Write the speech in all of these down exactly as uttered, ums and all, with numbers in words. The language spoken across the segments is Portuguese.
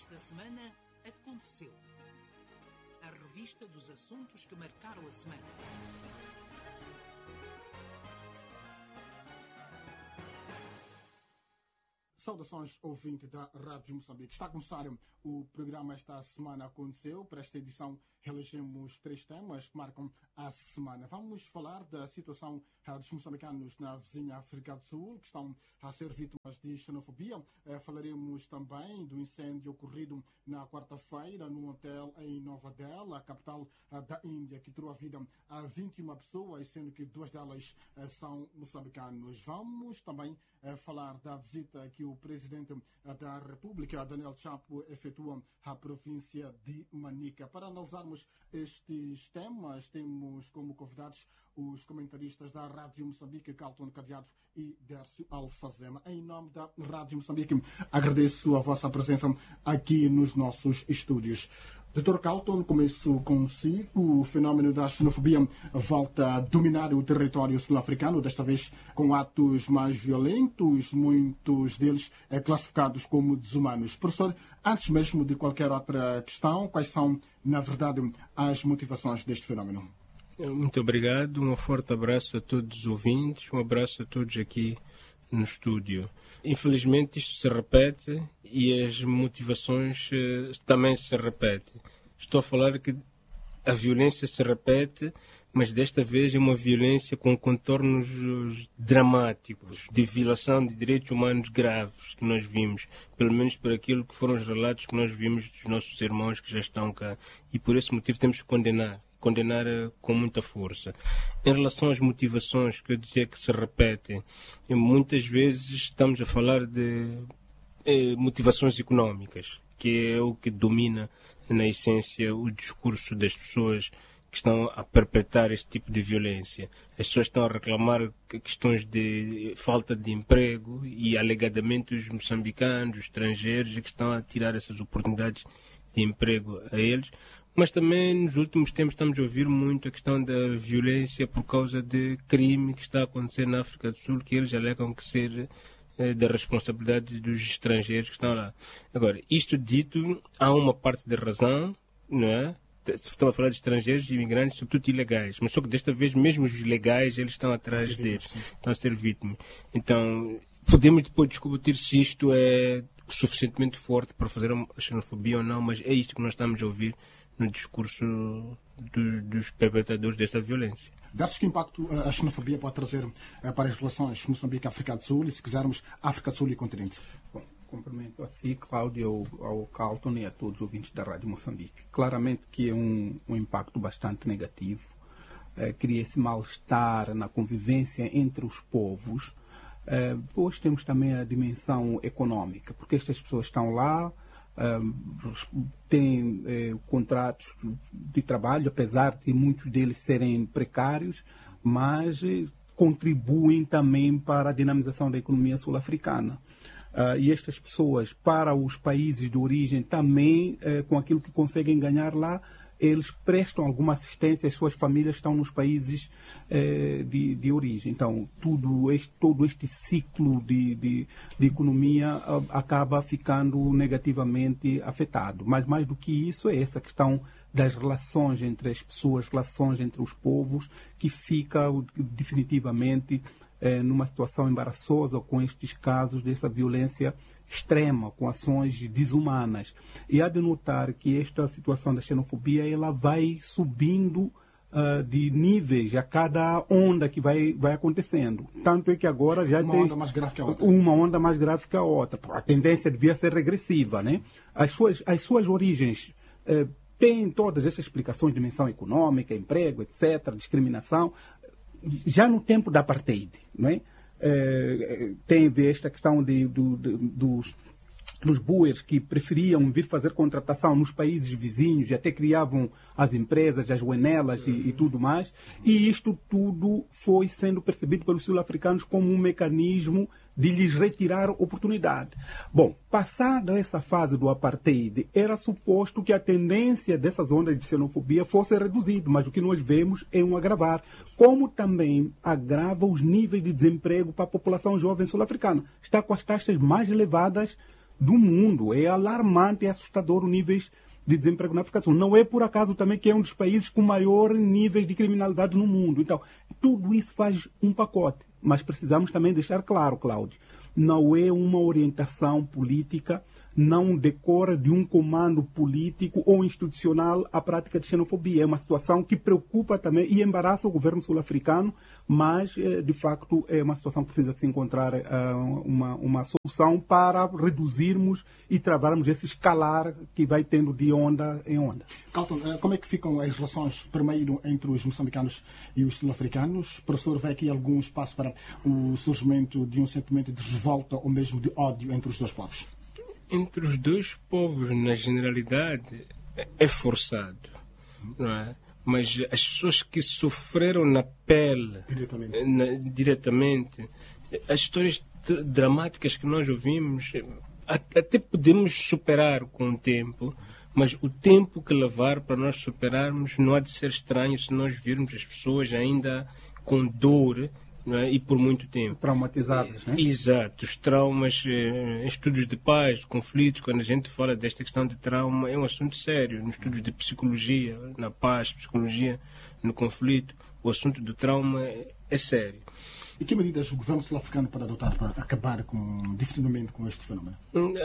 Esta semana aconteceu. A revista dos assuntos que marcaram a semana. Saudações, ouvinte da Rádio Moçambique. Está a começar o programa Esta Semana Aconteceu. Para esta edição, elegemos três temas que marcam a semana. Vamos falar da situação dos moçambicanos na vizinha África do Sul, que estão a ser vítimas de xenofobia. Falaremos também do incêndio ocorrido na quarta-feira num hotel em Nova Delhi, a capital da Índia, que tirou a vida a vinte e uma pessoas, sendo que duas delas são moçambicanos. Vamos também falar da visita que o presidente da República, Daniel Chapo, efetua à província de Manica. Para analisarmos estes temas, temos como convidados os comentaristas da Rádio Moçambique, Carlton Cadeado e Dércio Alfazema. Em nome da Rádio Moçambique, agradeço a vossa presença aqui nos nossos estúdios. doutor Carlton, começo consigo. O fenómeno da xenofobia volta a dominar o território sul-africano, desta vez com atos mais violentos, muitos deles é, classificados como desumanos. Professor, antes mesmo de qualquer outra questão, quais são, na verdade, as motivações deste fenómeno? Muito obrigado, um forte abraço a todos os ouvintes, um abraço a todos aqui no estúdio. Infelizmente isto se repete e as motivações uh, também se repetem. Estou a falar que a violência se repete, mas desta vez é uma violência com contornos dramáticos, de violação de direitos humanos graves que nós vimos, pelo menos por aquilo que foram os relatos que nós vimos dos nossos irmãos que já estão cá. E por esse motivo temos que condenar. condenar com muita força. Em relação às motivações que eu dizia que se repetem, muitas vezes estamos a falar de eh, motivações económicas, que é o que domina, na essência, o discurso das pessoas que estão a perpetrar este tipo de violência. As pessoas estão a reclamar questões de falta de emprego e, alegadamente, os moçambicanos, os estrangeiros, é que estão a tirar essas oportunidades de emprego a eles. Mas também nos últimos tempos estamos a ouvir muito a questão da violência por causa de crime que está a acontecer na África do Sul, que eles alegam que ser eh, da responsabilidade dos estrangeiros que estão lá. Agora, isto dito, há uma parte de razão, não é? Estamos a falar de estrangeiros e imigrantes, sobretudo ilegais, mas só que desta vez mesmo os legais eles estão atrás deles, sim. Estão a ser vítimas. Então, podemos depois discutir se isto é suficientemente forte para fazer a xenofobia ou não, mas é isto que nós estamos a ouvir no discurso do, dos perpetradores dessa violência. Dá-se que impacto a xenofobia pode trazer para as relações Moçambique-África do Sul e, se quisermos, África do Sul e continente? Bom, cumprimento a si, Cláudio, ao, ao Carlton e a todos os ouvintes da Rádio Moçambique. Claramente que é um, um impacto bastante negativo. É, cria esse mal-estar na convivência entre os povos. É, depois temos também a dimensão econômica, porque estas pessoas estão lá, Uh, têm uh, contratos de trabalho, apesar de muitos deles serem precários, mas uh, contribuem também para a dinamização da economia sul-africana. Uh, e estas pessoas, para os países de origem, também, uh, com aquilo que conseguem ganhar lá, eles prestam alguma assistência, as suas famílias estão nos países eh, de, de origem. Então, tudo este, todo este ciclo de, de, de economia uh, acaba ficando negativamente afetado. Mas, mais do que isso, é essa questão das relações entre as pessoas, relações entre os povos, que fica definitivamente eh, numa situação embaraçosa com estes casos dessa violência extrema, com ações desumanas. E há de notar que esta situação da xenofobia ela vai subindo uh, de níveis a cada onda que vai, vai acontecendo. Tanto é que agora já uma tem onda mais grave que a outra. Uma onda mais grave que a outra. A tendência devia ser regressiva, né? As suas, as suas origens uh, têm todas estas explicações de dimensão econômica, emprego, etcétera, discriminação, já no tempo da apartheid, não é? É, tem a ver esta questão de, do, de, dos, dos boers que preferiam vir fazer contratação nos países vizinhos e até criavam as empresas, as uenelas e, e tudo mais. E isto tudo foi sendo percebido pelos sul-africanos como um mecanismo de lhes retirar oportunidade. Bom, passada essa fase do apartheid, era suposto que a tendência dessas ondas de xenofobia fosse reduzida, mas o que nós vemos é um agravar, como também agrava os níveis de desemprego para a população jovem sul-africana. Está com as taxas mais elevadas do mundo. É alarmante, é assustador o níveis de desemprego na África do Sul. Não é por acaso também que é um dos países com maior níveis de criminalidade no mundo. Então, tudo isso faz um pacote. Mas precisamos também deixar claro, Cláudio, não é uma orientação política, não decorre de um comando político ou institucional a prática de xenofobia. É uma situação que preocupa também e embaraça o governo sul-africano, mas, de facto, é uma situação que precisa de se encontrar uh, uma, uma solução para reduzirmos e travarmos esse escalar que vai tendo de onda em onda. Carlton, como é que ficam as relações, primeiro, entre os moçambicanos e os sul-africanos? O professor vê aqui algum espaço para o surgimento de um sentimento de revolta ou mesmo de ódio entre os dois povos? Entre os dois povos, na generalidade, é forçado, não é? Mas as pessoas que sofreram na pele, diretamente, na, diretamente as histórias dramáticas que nós ouvimos, até podemos superar com o tempo, mas o tempo que levar para nós superarmos não há de ser estranho se nós virmos as pessoas ainda com dor, não é? E por muito tempo. Traumatizadas, né? Exato. Os traumas, eh, estudos de paz, conflitos, quando a gente fala desta questão de trauma, é um assunto sério. Nos estudos de psicologia, na paz, psicologia, no conflito, o assunto do trauma é, é sério. E que medidas o governo sul-africano pode adotar para acabar com, definitivamente com este fenómeno?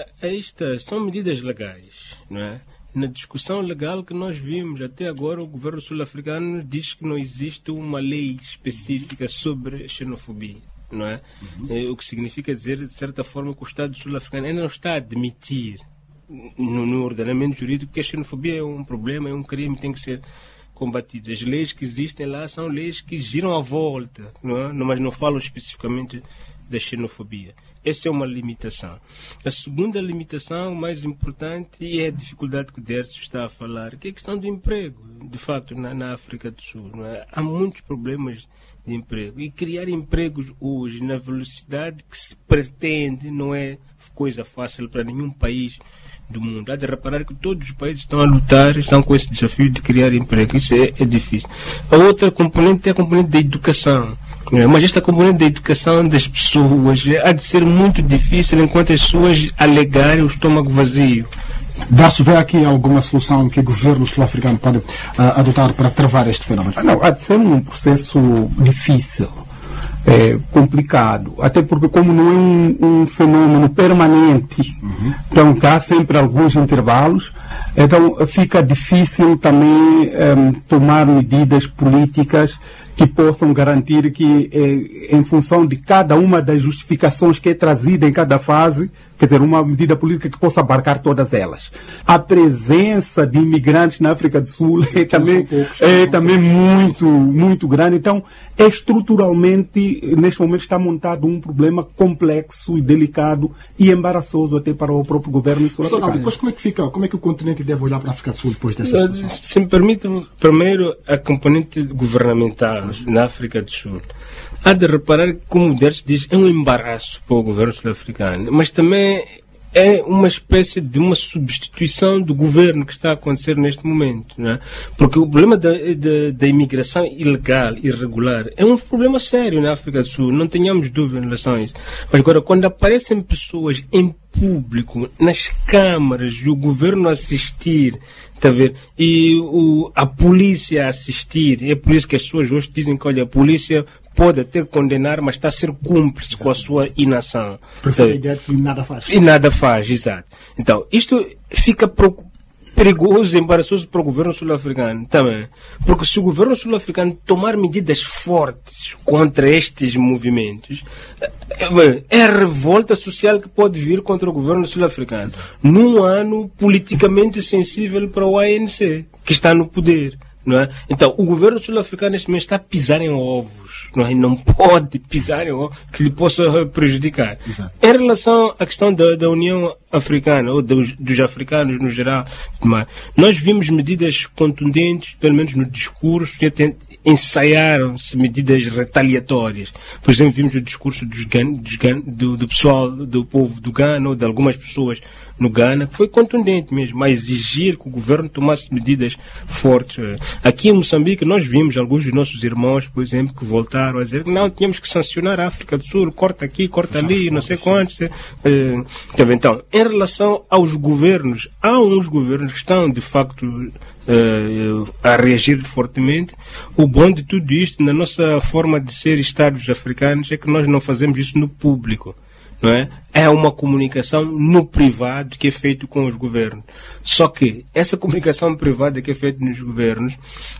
Estas são medidas legais, não é? Na discussão legal que nós vimos até agora, o governo sul-africano diz que não existe uma lei específica sobre xenofobia, não é? Uhum. O que significa dizer, de certa forma, que o Estado sul-africano ainda não está a admitir no, no ordenamento jurídico que a xenofobia é um problema, é um crime, tem que ser combatido. As leis que existem lá são leis que giram à volta, não é? Mas não falam especificamente da xenofobia. Essa é uma limitação. A segunda limitação, mais importante, é a dificuldade que o Dércio está a falar, que é a questão do emprego. De facto, na, na África do Sul, não é? Há muitos problemas de emprego. E criar empregos hoje, na velocidade que se pretende, não é coisa fácil para nenhum país do mundo. Há de reparar que todos os países estão a lutar, estão com esse desafio de criar emprego. Isso é, é difícil. A outra componente é a componente da educação. Mas esta componente da educação das pessoas há de ser muito difícil enquanto as pessoas alegarem o estômago vazio. Dá-se ver aqui alguma solução que o governo sul-africano pode uh, adotar para travar este fenómeno? Não, há de ser um processo difícil, é, complicado, até porque como não é um, um fenômeno permanente, uhum. Então há sempre alguns intervalos, então fica difícil também um, tomar medidas políticas que possam garantir que, eh, em função de cada uma das justificações que é trazida em cada fase, quer dizer, uma medida política que possa abarcar todas elas. A presença de imigrantes na África do Sul é também, é também muito, muito grande. Então, estruturalmente, neste momento está montado um problema complexo e delicado e embaraçoso até para o próprio governo sul-africano. Depois, como é que fica? Como é que o continente deve olhar para a África do Sul depois dessa situação? Se me permite, primeiro, a componente governamental na África do Sul. Há de reparar que, como o Dércio diz, é um embaraço para o governo sul-africano, mas também é uma espécie de uma substituição do governo que está a acontecer neste momento, não é? Porque o problema da, da, da imigração ilegal, irregular, é um problema sério na África do Sul, não tenhamos dúvida em relação a isso. Mas agora, quando aparecem pessoas em público, nas câmaras, e o governo assistir, está a ver? E o, a polícia assistir, é por isso que as pessoas hoje dizem que, olha, a polícia pode até condenar, mas está a ser cúmplice com a sua inação. Prefere a ideia que nada faz. E nada faz, exato. Então, isto fica perigoso e embaraçoso para o governo sul-africano também. Porque se o governo sul-africano tomar medidas fortes contra estes movimentos, é a revolta social que pode vir contra o governo sul-africano. Num ano politicamente sensível para o A N C, que está no poder. Não é? Então, o governo sul-africano neste momento está a pisar em ovos. Não é? Não pode pisar em ovos que lhe possa prejudicar. Exato. Em relação à questão da, da União Africana, ou dos, dos africanos no geral, nós vimos medidas contundentes, pelo menos no discurso, e, até, ensaiaram-se medidas retaliatórias. Por exemplo, vimos o discurso dos Gan, dos Gan, do, do pessoal, do povo do Ghana, ou de algumas pessoas no Ghana, que foi contundente mesmo, a exigir que o governo tomasse medidas fortes. Aqui em Moçambique, nós vimos alguns dos nossos irmãos, por exemplo, que voltaram a dizer que não, tínhamos que sancionar a África do Sul, corta aqui, corta ali, não sei quantos. Então, em relação aos governos, há uns governos que estão, de facto, a reagir fortemente. O bom de tudo isto, na nossa forma de ser Estados africanos, é que nós não fazemos isso no público. Não é? É uma comunicação no privado que é feito com os governos. Só que essa comunicação privada que é feita nos governos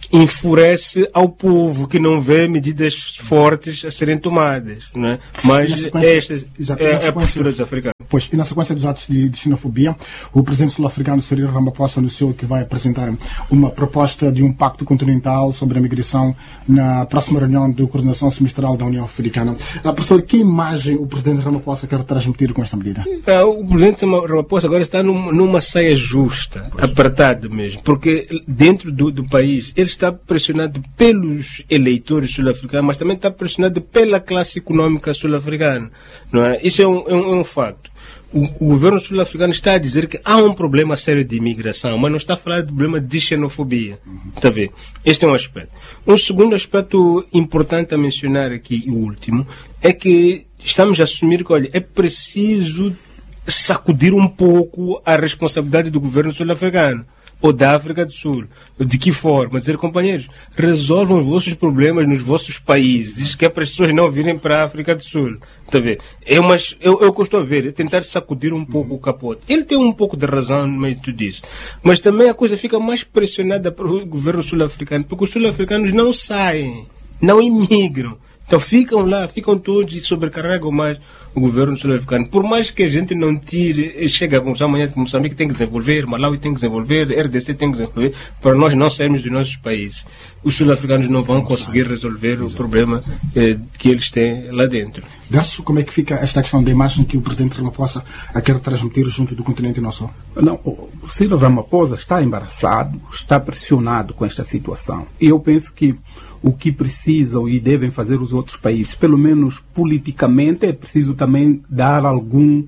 enfurece ao povo que não vê medidas fortes a serem tomadas. Não é? Mas esta é, é a postura dos africanos. Pois, e na sequência dos atos de, de xenofobia, o presidente sul-africano Cyril Ramaphosa anunciou que vai apresentar uma proposta de um pacto continental sobre a migração na próxima reunião de coordenação semestral da União Africana. Ah, professor, que imagem o presidente Ramaphosa quer transmitir com esta medida? O presidente Ramaphosa agora está numa, numa saia justa, pois, apertado mesmo, porque dentro do, do país ele está pressionado pelos eleitores sul-africanos, mas também está pressionado pela classe econômica sul-africana. Não é? Isso é um, é um, é um facto. O, o governo sul-africano está a dizer que há um problema sério de imigração, mas não está a falar de problema de xenofobia. Uhum. Está a ver? Este é um aspecto. Um segundo aspecto importante a mencionar aqui, e o último, é que estamos a assumir que, olha, é preciso sacudir um pouco a responsabilidade do governo sul-africano ou da África do Sul. De que forma? Dizer, companheiros, resolvam os vossos problemas nos vossos países, que é para as pessoas não virem para a África do Sul. Está a ver? É umas, eu, eu costumo ver, é tentar sacudir um pouco o capote. Ele tem um pouco de razão no meio de tudo isso. Mas também a coisa fica mais pressionada para o governo sul-africano, porque os sul-africanos não saem, não imigram. Então ficam lá, ficam todos e sobrecarregam mais o governo sul-africano. Por mais que a gente não tire, chega a conclusão amanhã que Moçambique tem que desenvolver, Malawi tem que desenvolver, R D C tem que desenvolver, para nós não sairmos dos nossos países. Os sul-africanos não vão conseguir resolver o problema eh, que eles têm lá dentro. Garço, como é que fica esta questão da imagem que o presidente Ramaphosa quer transmitir junto do continente nosso? Não, o Cyril Ramaphosa está embaraçado, está pressionado com esta situação. E eu penso que o que precisam e devem fazer os outros países, pelo menos politicamente, é preciso também dar algum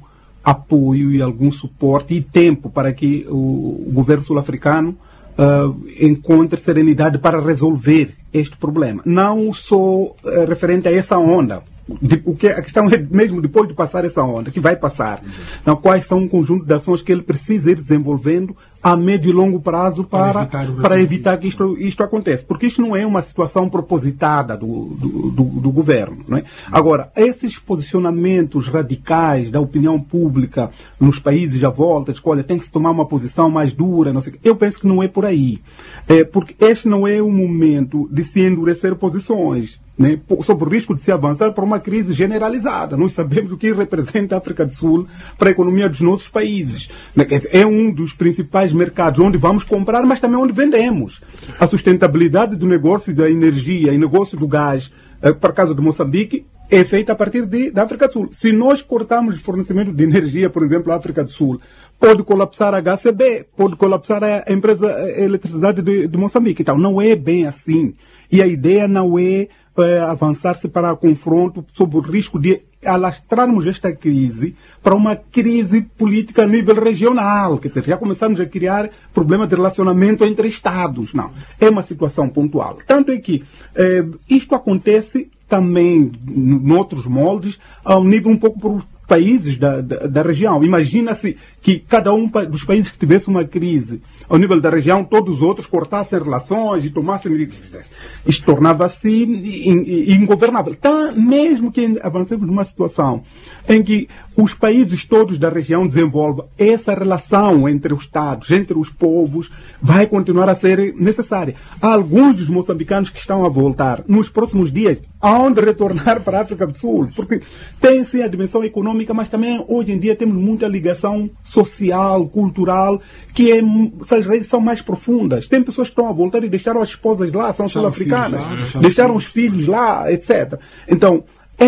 apoio e algum suporte e tempo para que o, o governo sul-africano uh, encontre serenidade para resolver este problema. Não só uh, referente a essa onda. De, o que, a questão é mesmo depois de passar essa onda, que vai passar. Então, quais são um conjunto de ações que ele precisa ir desenvolvendo a médio e longo prazo para, para evitar, para evitar que isto, isto aconteça. Porque isto não é uma situação propositada do, do, do, do governo. Não é? Agora, esses posicionamentos radicais da opinião pública nos países à volta, de que, olha, tem que se tomar uma posição mais dura, não sei, eu penso que não é por aí. É, porque este não é o momento de se endurecer posições, né, sob o risco de se avançar para uma crise generalizada. Nós sabemos o que representa a África do Sul para a economia dos nossos países. É um dos principais mercados onde vamos comprar, mas também onde vendemos. A sustentabilidade do negócio da energia e negócio do gás, para o caso de Moçambique, é feita a partir de, da África do Sul. Se nós cortarmos o fornecimento de energia, por exemplo, à África do Sul, pode colapsar a H C B, pode colapsar a empresa a eletricidade de, de Moçambique. Então, não é bem assim. E a ideia não é, é avançar-se para confronto sob o risco de alastrarmos esta crise para uma crise política a nível regional. Quer dizer, já começamos a criar problemas de relacionamento entre Estados. Não. É uma situação pontual. Tanto é que eh, isto acontece também em outros moldes, a um nível um pouco por países da, da, da região. Imagina-se que cada um dos países que tivesse uma crise ao nível da região, todos os outros cortassem relações e tomassem medidas. Isto tornava-se ingovernável. Então, mesmo que avancemos numa situação em que os países todos da região desenvolvam essa relação entre os Estados, entre os povos, vai continuar a ser necessária. Há alguns dos moçambicanos que estão a voltar nos próximos dias, aonde retornar para a África do Sul, porque tem sim a dimensão econômica, mas também hoje em dia temos muita ligação social, cultural, que é, as raízes são mais profundas. Tem pessoas que estão a voltar e deixaram as esposas lá, são sul-africanas, deixaram os filhos lá, etcétera. Então, é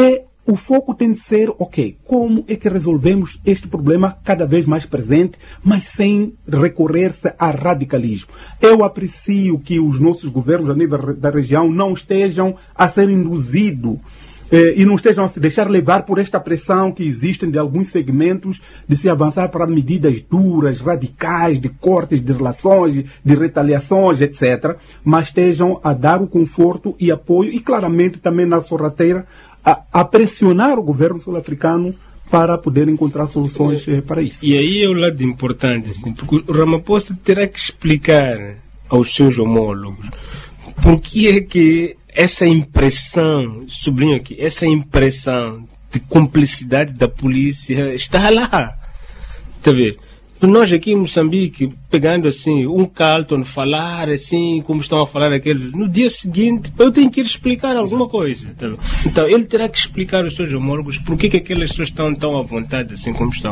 o foco tem de ser, ok, como é que resolvemos este problema cada vez mais presente, mas sem recorrer-se a radicalismo. Eu aprecio que os nossos governos a nível da região não estejam a ser induzidos eh, e não estejam a se deixar levar por esta pressão que existe de alguns segmentos de se avançar para medidas duras, radicais, de cortes de relações, de retaliações, etcétera, mas estejam a dar o conforto e apoio e claramente também na sorrateira A, a pressionar o governo sul-africano para poder encontrar soluções eh, para isso. E aí é o lado importante, assim, porque o Ramaphosa terá que explicar aos seus homólogos por que é que essa impressão, sublinho aqui, essa impressão de cumplicidade da polícia está lá. Está a ver? Nós aqui em Moçambique, pegando assim, um Carlton falar assim, como estão a falar aqueles, no dia seguinte, eu tenho que ir explicar alguma coisa. Tá? Então, ele terá que explicar aos seus homólogos por que, que aquelas pessoas estão tão à vontade assim como estão.